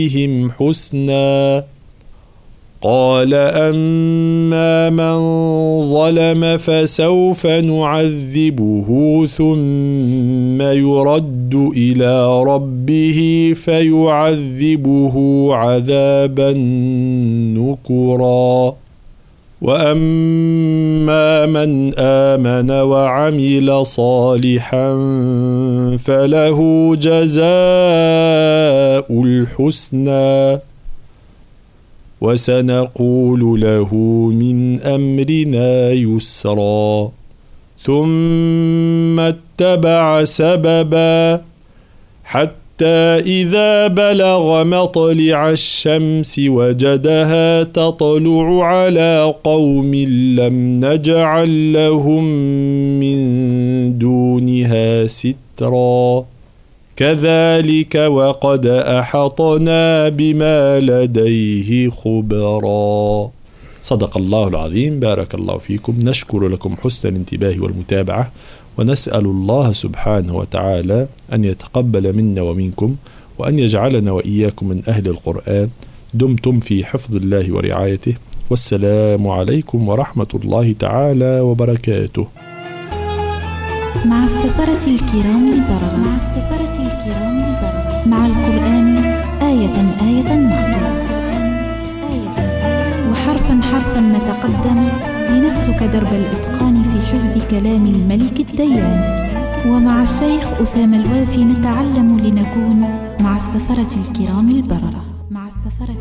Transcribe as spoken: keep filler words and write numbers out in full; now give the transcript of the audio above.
بهم حسنا. قال أما من ظلم فسوف نعذبه ثم يرد إلى ربه فيعذبه عذابا نكرا. وأما من آمن وعمل صالحا فله جزاء الحسنى وسنقول له من أمرنا يسرا. ثم اتبع سببا حتى إذا بلغ مطلع الشمس وجدها تطلع على قوم لم نجعل لهم من دونها سترا. كذلك وقد أحطنا بما لديه خبرا. صدق الله العظيم. بارك الله فيكم. نشكر لكم حسن الانتباه والمتابعة، ونسأل الله سبحانه وتعالى أن يتقبل منا ومنكم، وأن يجعلنا وإياكم من أهل القرآن. دمتم في حفظ الله ورعايته، والسلام عليكم ورحمة الله تعالى وبركاته. مع السفرة الكرام البررة، مع السفرة الكرام البررة، مع القرآن آية آية نخطو، وحرفا حرفا نتقدم لنسلك درب الإتقان في حفظ كلام الملك الديان. ومع الشيخ أسامة الوافي نتعلم لنكون مع السفرة الكرام البررة، مع السفرة